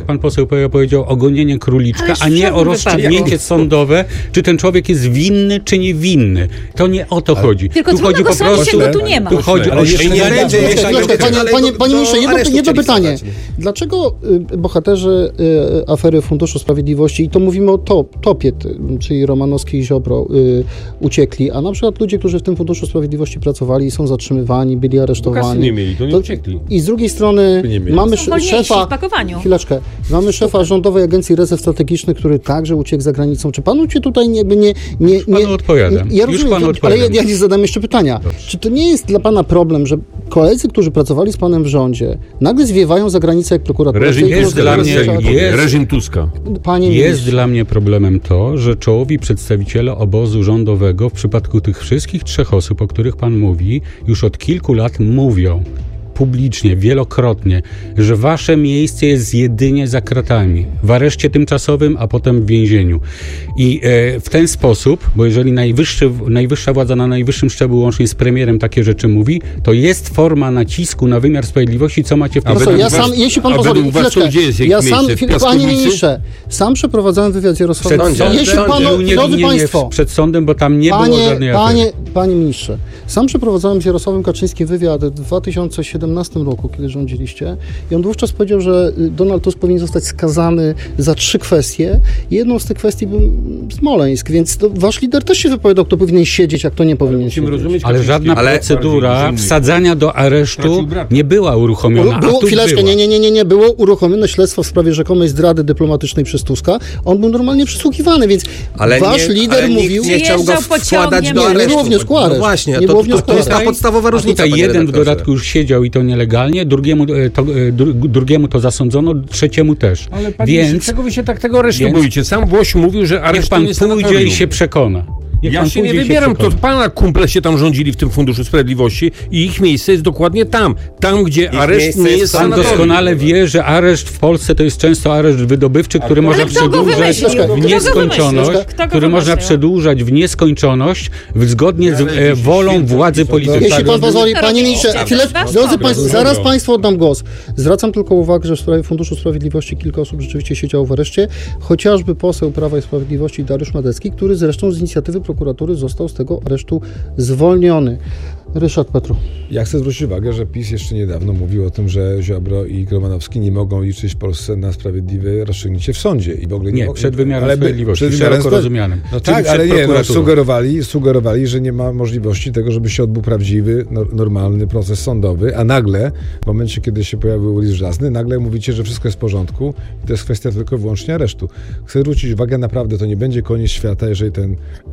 pan poseł powiedział, o gonienie króliczka, Ależ w a nie żadnym o rozstrzygnięcie wypadku. sądowe, czy ten człowiek jest winny, czy niewinny. To nie o to chodzi. Tylko tu trudno chodzi go po sądzić, prostu... jak go tu nie ma. Tu chodzi Ale o jeszcze nie śledztwo. będzie, Chwileczkę, jeszcze chwileczkę, nie panie, będzie, panie, do- panie do ministrze, jedno, aresztu jedno chcieli pytanie. wsadzać. Dlaczego y, bohaterzy y, afery Funduszu Sprawiedliwości, i to mówimy o top, topie, ty, czyli Romanowski i Ziobro, y, uciekli, a na przykład ludzie, którzy w tym Funduszu Sprawiedliwości pracowali, są zatrzymywani, byli Kasy aresztowani. nie mieli, to nie uciekli. I z drugiej strony Nie mieli. mamy Są sz- wolniejsi szefa... w pakowaniu. Chwileczkę. Mamy szefa Rządowej Agencji Rezerw Strategicznych, który także uciekł za granicą. Czy panu cię tutaj jakby nie... nie, nie panu odpowiadam. Ja Już rozumiem, panu to- odpowiadam. ale ja, ja zadam jeszcze pytania. Czy to nie jest dla pana problem, że koledzy, którzy pracowali z panem w rządzie, nagle zwiewają za granicę jak prokuratura? Reżim Tej jest prokuratury dla mnie- trzeba- jest- Reżim Tuska. Panie Jest ministrze, dla mnie problemem to, że czołowi przedstawiciele obozu rządowego w przypadku tych wszystkich trzech osób, o których pan mówi, już od kilku lat mówią publicznie, wielokrotnie, że wasze miejsce jest jedynie za kratami, w areszcie tymczasowym, a potem w więzieniu. I e, w ten sposób, bo jeżeli najwyższy, najwyższa władza na najwyższym szczeblu łącznie z premierem takie rzeczy mówi, to jest forma nacisku na wymiar sprawiedliwości, co macie w tym A No co, według ja was- sam, jeśli pan a pozwoli, według was to chwileczkę. gdzie jest ich ja sam, miejsce? W chwil- panie piaskownicy? ministrze, sam przeprowadzałem wywiad z Jarosławem. Przed sądem. Jeśli Przed panu, Był nie, drodzy nie, nie, państwo, przed sądem, bo tam nie było Panie, żadnej panie, afery. panie ministrze, sam przeprowadzałem z Jarosławem Kaczyńskim wywiad w dwa tysiące siedemnastym roku, kiedy rządziliście, i on wówczas powiedział, że Donald Tusk powinien zostać skazany za trzy kwestie. Jedną z tych kwestii był Smoleńsk, więc to wasz lider też się wypowiadał, kto powinien siedzieć, a kto nie powinien Musimy siedzieć. rozumieć, Ale Kaczyński żadna Ale- procedura bardziej wsadzania do aresztu Stracił brata. nie była uruchomiona, Było, a tu chwileczkę, była. nie, nie, nie, nie, nie, było uruchomione śledztwo w sprawie rzekomej zdrady dyplomatycznej przez Tuska. On był normalnie przesłuchiwany, więc Ale wasz nie, lider ale nikt mówił... nie chciał go Przyjeżdżał wkładać pociągiem, do nie aresztu. było wniosku o areszt. No właśnie, Nie to, było to, wniosku to o jest ta areszt. podstawowa A różnica, tutaj panie jeden w redaktorze. dodatku już siedział i to nielegalnie, drugiemu to, e, dru, drugiemu to zasądzono, trzeciemu też. Ale panie, Więc czego wy się tak tego aresztu więc- boicie? Sam Włoś mówił, że niech areszt pan nie jest pójdzie i sanatorium. się przekona. Niech Ja pan się nie pójdzie i wybieram, to przekona. pana kumple się tam rządzili w tym Funduszu Sprawiedliwości i ich miejsce jest dokładnie tam. Tam, gdzie Ich areszt miejsce nie jest jest tam Pan sanatorium. doskonale wie, że areszt w Polsce to jest często areszt wydobywczy, który można kto go przedłużać wymyślił? Kto go w wymyślił? nieskończoność, Kto go który można wymyślił? przedłużać w nieskończoność w zgodnie z e, wolą władzy politycznej. Jeśli pan pozwoli, To panie robicie. ministrze, Dobra. chwilę, Dobra. drodzy Dobra. państwo, zaraz państwu oddam głos. Zwracam tylko uwagę, że w sprawie Funduszu Sprawiedliwości kilka osób rzeczywiście siedziało w areszcie, chociażby poseł Prawa i Sprawiedliwości Dariusz Madecki, który zresztą z inicjatywy prokuratury został z tego aresztu zwolniony. Ryszard Petru. Ja chcę zwrócić uwagę, że PiS jeszcze niedawno mówił o tym, że Ziobro i Romanowski nie mogą liczyć w Polsce na sprawiedliwe rozstrzygnięcie w sądzie i w ogóle nie, Nie, mo- przed wymiarem ale by- sprawiedliwości, przed wymiarem szeroko spra- rozumianym. No Czyli tak, przed ale nie, no, prokuraturą. sugerowali, sugerowali, że nie ma możliwości tego, żeby się odbył prawdziwy, no, normalny proces sądowy, a nagle, w momencie, kiedy się pojawił list żelazny, nagle mówicie, że wszystko jest w porządku i to jest kwestia tylko i wyłącznie aresztu. Chcę zwrócić uwagę, naprawdę to nie będzie koniec świata, jeżeli ten,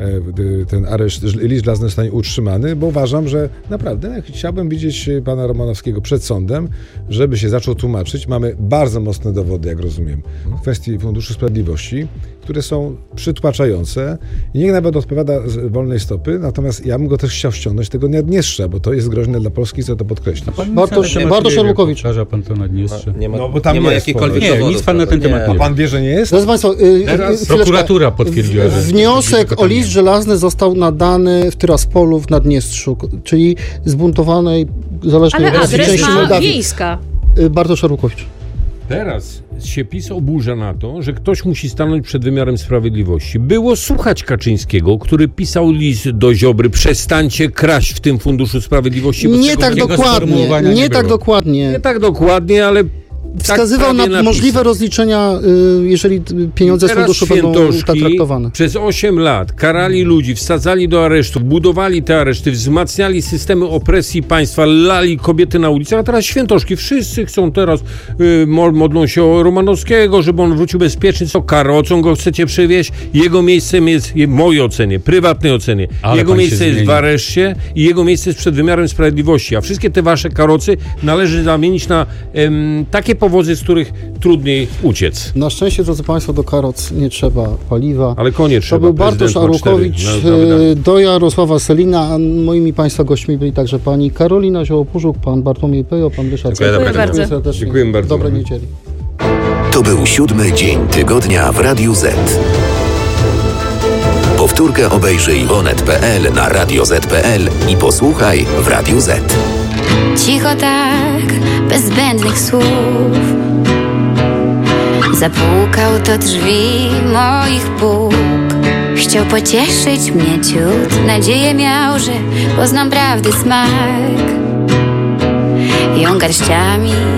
e, ten areszt, list żelazny zostanie utrzymany, bo uważam, że naprawdę chciałbym widzieć pana Romanowskiego przed sądem, żeby się zaczął tłumaczyć. Mamy bardzo mocne dowody, jak rozumiem, w kwestii Funduszu Sprawiedliwości, które są przytłaczające i niech nawet odpowiada z wolnej stopy, natomiast ja bym go też chciał ściągnąć tego Naddniestrza, bo to jest groźne dla Polski, chcę to podkreślić. Bartosz, Bartosz Arłukowicz. Powtarza pan to Naddniestrze. Nie ma, No, bo tam nie ma jest jakichkolwiek Nie, dowodów. nic pan na ten prawda? temat nie A wie. pan wie, że nie jest? Drodzy państwo, y, Teraz y, prokuratura potwierdziła, że- Wniosek o list żelazny został nadany w Tyraspolu w Naddniestrzu, czyli zbuntowanej, zależnej Ale od Rosji adres części ma Mołdawii. wiejska. Y, Bartosz Arłukowicz. Teraz się PiS oburza na to, że ktoś musi stanąć przed wymiarem sprawiedliwości. Było słuchać Kaczyńskiego, który pisał list do Ziobry: przestańcie kraść w tym Funduszu Sprawiedliwości. bo Nie tego tak takiego dokładnie, sformułowania nie nie tak było. dokładnie. Nie tak dokładnie, ale Wskazywał tak na prawie możliwe napisał. rozliczenia, y, jeżeli y, pieniądze z Teraz funduszu będą tak świętoszki traktowane. przez osiem lat karali ludzi, wsadzali do aresztów, budowali te areszty, wzmacniali systemy opresji państwa, lali kobiety na ulicach, a teraz świętoszki. Wszyscy chcą teraz, y, mo- modlą się o Romanowskiego, żeby on wrócił bezpieczny. Co karocą go chcecie przywieźć? Jego miejscem jest, je, w mojej ocenie, prywatnej ocenie, Ale jego pan się miejsce jest w zmieni. areszcie i jego miejsce jest przed wymiarem sprawiedliwości. A wszystkie te wasze karocy należy zamienić na em, takie powozy, z których trudniej uciec. Na szczęście, drodzy Państwo, do karoc nie trzeba paliwa. Ale konie To trzeba. był Bartosz Prezydent ma Arłukowicz, cztery na- na wydanie. y, do Jarosława Selina, a moimi Państwa gośćmi byli także pani Karolina Zioło-Pużuk, pan Bartłomiej Pejo, pan Ryszard Dziękuję Petru. bardzo. Dziękuję serdecznie. Dziękuję bardzo. Dobrej niedzieli. To był siódmy dzień tygodnia w Radiu Z. Powtórkę obejrzyj w onet kropka pe el, na radio zet kropka pe el i posłuchaj w Radiu Z. Cicho tak, bez zbędnych słów. Zapukał do drzwi moich Bóg. Chciał pocieszyć mnie ciut, nadzieję miał, że poznam prawdy smak. Ją garściami